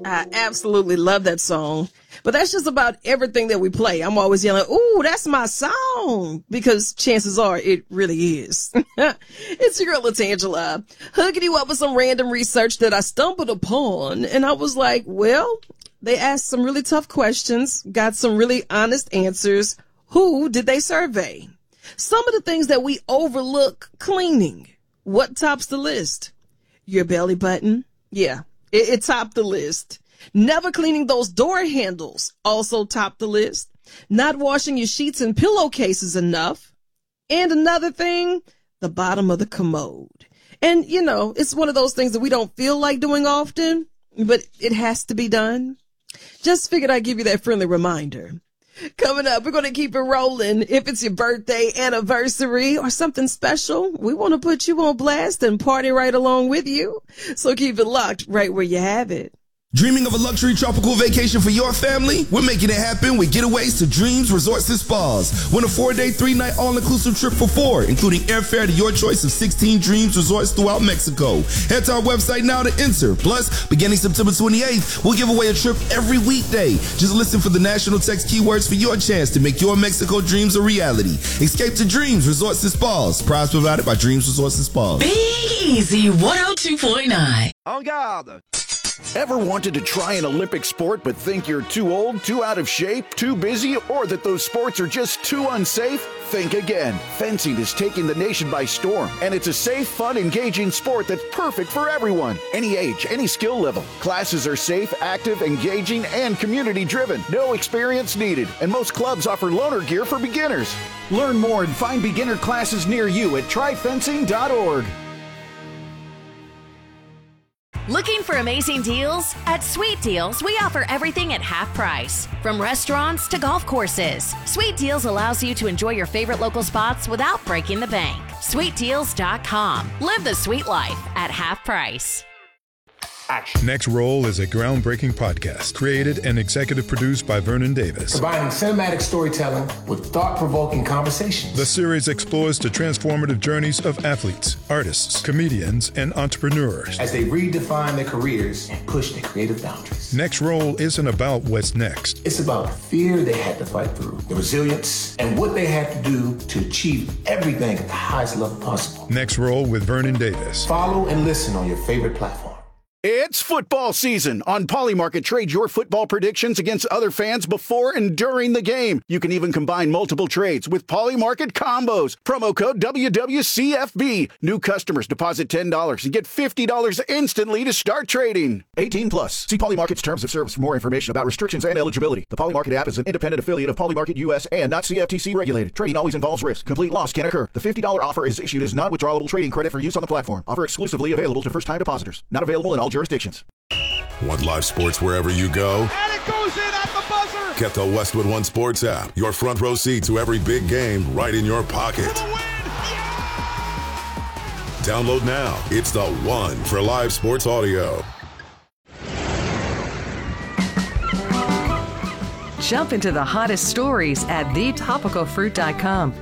I absolutely love that song. But that's just about everything that we play. I'm always yelling, ooh, that's my song. Because chances are it really is. It's your girl, Latangela, hooking you up with some random research that I stumbled upon. And I was like, well, they asked some really tough questions, got some really honest answers. Who did they survey? Some of the things that we overlook cleaning. What tops the list? Your belly button? Yeah, it topped the list. Never cleaning those door handles also topped the list. Not washing your sheets and pillowcases enough. And another thing, the bottom of the commode. And, you know, it's one of those things that we don't feel like doing often, but it has to be done. Just figured I'd give you that friendly reminder. Coming up, we're going to keep it rolling. If it's your birthday, anniversary, or something special, we want to put you on blast and party right along with you. So keep it locked right where you have it. Dreaming of a luxury tropical vacation for your family? We're making it happen with Getaways to Dreams Resorts and Spas. Win a 4-day, 3-night all-inclusive trip for 4, including airfare to your choice of 16 Dreams Resorts throughout Mexico. Head to our website now to enter. Plus, beginning September 28th, we'll give away a trip every weekday. Just listen for the national text keywords for your chance to make your Mexico dreams a reality. Escape to Dreams Resorts and Spas. Prize provided by Dreams Resorts and Spas. Big Easy 102.9. En garde. Ever wanted to try an Olympic sport but think you're too old, too out of shape, too busy, or that those sports are just too unsafe? Think again. Fencing is taking the nation by storm, and it's a safe, fun, engaging sport that's perfect for everyone. Any age, any skill level. Classes are safe, active, engaging, and community-driven. No experience needed, and most clubs offer loaner gear for beginners. Learn more and find beginner classes near you at tryfencing.org. Looking for amazing deals? At Sweet Deals, we offer everything at half price. From restaurants to golf courses, Sweet Deals allows you to enjoy your favorite local spots without breaking the bank. SweetDeals.com. Live the sweet life at half price. Action. Next Roll is a groundbreaking podcast created and executive produced by Vernon Davis. Combining cinematic storytelling with thought-provoking conversations. The series explores the transformative journeys of athletes, artists, comedians, and entrepreneurs as they redefine their careers and push their creative boundaries. Next Roll isn't about what's next. It's about the fear they had to fight through, the resilience, and what they had to do to achieve everything at the highest level possible. Next Roll with Vernon Davis. Follow and listen on your favorite platform. It's football season. On Polymarket, trade your football predictions against other fans before and during the game. You can even combine multiple trades with Polymarket combos. Promo code WWCFB. New customers deposit $10 and get $50 instantly to start trading. 18 plus. See Polymarket's terms of service for more information about restrictions and eligibility. The Polymarket app is an independent affiliate of Polymarket US and not CFTC regulated. Trading always involves risk. Complete loss can occur. The $50 offer is issued as non-withdrawable trading credit for use on the platform. Offer exclusively available to first-time depositors. Not available in all jurisdictions. Want live sports wherever you go? And it goes in at the buzzer! Get the Westwood One Sports app. Your front row seat to every big game right in your pocket. For the win! Yeah! Download now. It's the one for live sports audio. Jump into the hottest stories at thetopicalfruit.com.